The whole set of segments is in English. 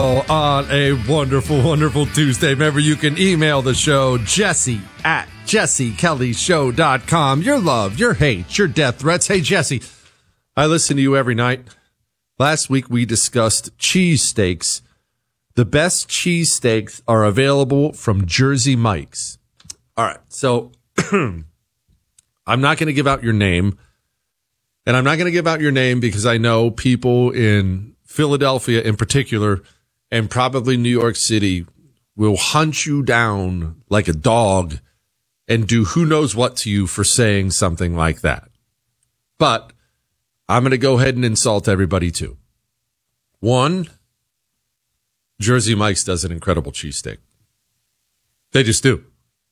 On a wonderful, wonderful Tuesday. Remember, you can email the show, Jesse@jessekellyshow.com. Your love, your hate, your death threats. Hey, Jesse, I listen to you every night. Last week, we discussed cheesesteaks. The best cheesesteaks are available from Jersey Mike's. All right, so I'm not going to give out your name. And I'm not going to give out your name because I know people in Philadelphia in particular and probably New York City will hunt you down like a dog and do who knows what to you for saying something like that. But I'm going to go ahead and insult everybody too. One, Jersey Mike's does an incredible cheesesteak. They just do.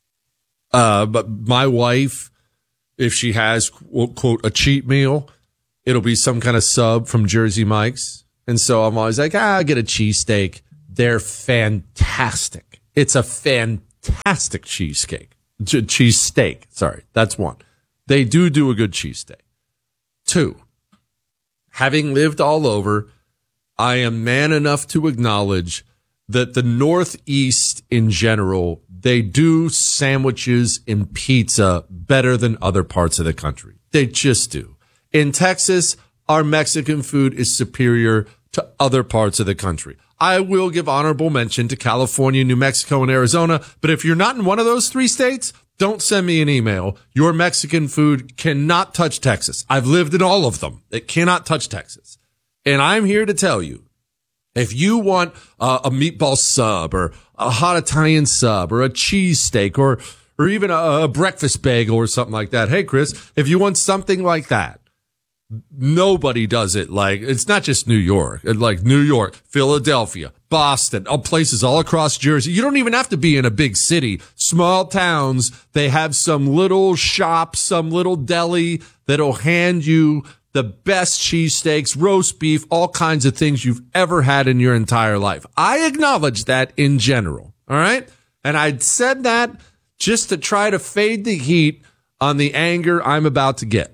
But my wife, if she has, quote, a cheat meal, it'll be some kind of sub from Jersey Mike's. And so I'm always like, I'll get a cheesesteak. They're fantastic. It's a fantastic cheesesteak. Cheesesteak. Sorry, that's one. They do a good cheesesteak. Two, having lived all over, I am man enough to acknowledge that the Northeast in general, they do sandwiches and pizza better than other parts of the country. They just do. In Texas, our Mexican food is superior to other parts of the country. I will give honorable mention to California, New Mexico, and Arizona, but if you're not in one of those three states, don't send me an email. Your Mexican food cannot touch Texas. I've lived in all of them. It cannot touch Texas. And I'm here to tell you, if you want a meatball sub or a hot Italian sub or a cheesesteak or even a breakfast bagel or something like that, hey, Chris, if you want something like that, nobody does it like, it's not just New York, like New York, Philadelphia, Boston, places all across Jersey. You don't even have to be in a big city. Small towns, they have some little shop, some little deli that'll hand you the best cheesesteaks, roast beef, all kinds of things you've ever had in your entire life. I acknowledge that in general. All right. And I said that just to try to fade the heat on the anger I'm about to get.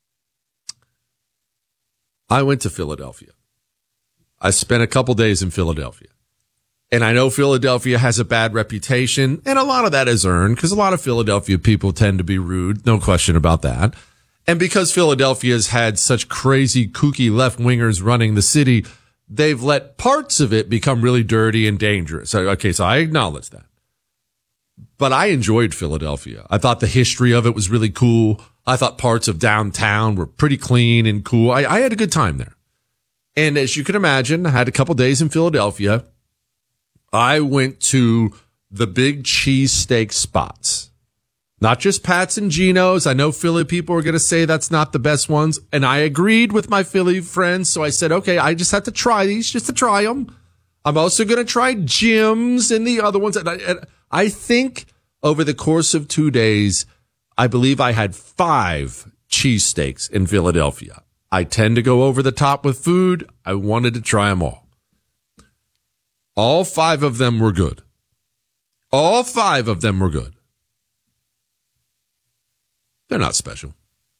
I went to Philadelphia. I spent a couple days in Philadelphia. And I know Philadelphia has a bad reputation, and a lot of that is earned because a lot of Philadelphia people tend to be rude. No question about that. And because Philadelphia's had such crazy, kooky left-wingers running the city, they've let parts of it become really dirty and dangerous. So I acknowledge that. But I enjoyed Philadelphia. I thought the history of it was really cool. I thought parts of downtown were pretty clean and cool. I had a good time there. And as you can imagine, I had a couple days in Philadelphia. I went to the big cheesesteak spots. Not just Pat's and Geno's. I know Philly people are going to say that's not the best ones. And I agreed with my Philly friends. So I said, okay, I just have to try these just to try them. I'm also going to try Jim's and the other ones. And I think over the course of 2 days, I believe I had 5 cheesesteaks in Philadelphia. I tend to go over the top with food. I wanted to try them all. All 5 of them were good. All 5 of them were good. They're not special.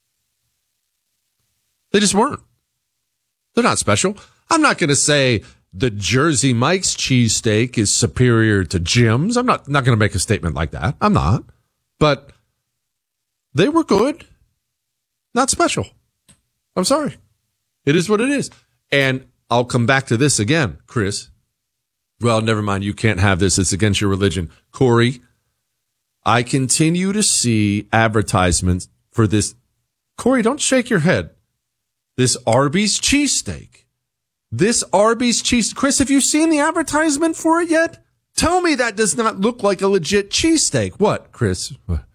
They just weren't. They're not special. I'm not going to say the Jersey Mike's cheesesteak is superior to Jim's. I'm not going to make a statement like that. I'm not. But they were good. Not special. I'm sorry. It is what it is. And I'll come back to this again, Chris. Well, never mind. You can't have this. It's against your religion. Corey, I continue to see advertisements for this. Corey, don't shake your head. This Arby's cheesesteak. This Arby's cheese. Chris, have you seen the advertisement for it yet? Tell me that does not look like a legit cheesesteak. What, Chris? What?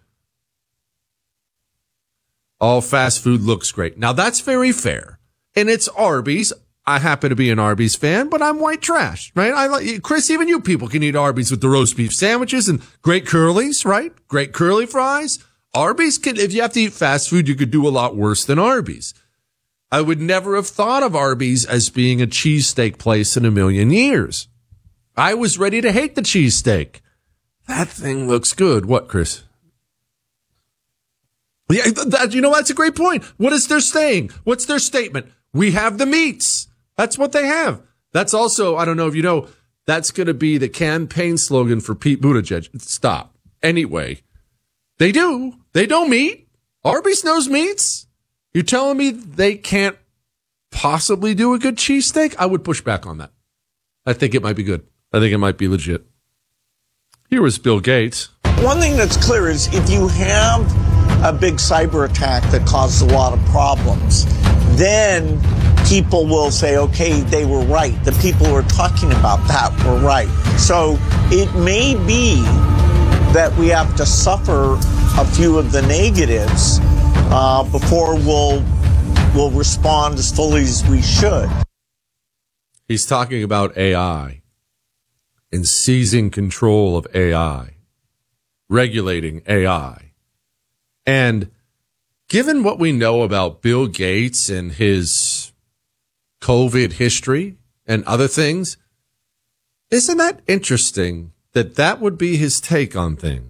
All fast food looks great. Now, that's very fair. And it's Arby's. I happen to be an Arby's fan, but I'm white trash, right? I like Chris, even you people can eat Arby's with the roast beef sandwiches and great curlies, right? Great curly fries. Arby's can, if you have to eat fast food, you could do a lot worse than Arby's. I would never have thought of Arby's as being a cheesesteak place in a million years. I was ready to hate the cheesesteak. That thing looks good. What, Chris? Yeah, that's a great point. What is their saying? What's their statement? We have the meats. That's what they have. That's also, I don't know if you know, that's going to be the campaign slogan for Pete Buttigieg. Stop. Anyway, they do. They don't meet. Arby's knows meats. You're telling me they can't possibly do a good cheesesteak? I would push back on that. I think it might be good. I think it might be legit. Here is Bill Gates. One thing that's clear is if you have a big cyber attack that causes a lot of problems, then people will say, okay, they were right. The people who are talking about that were right. So it may be that we have to suffer a few of the negatives before we'll respond as fully as we should. He's talking about AI and seizing control of AI, regulating AI. And given what we know about Bill Gates and his COVID history and other things, isn't that interesting that that would be his take on things?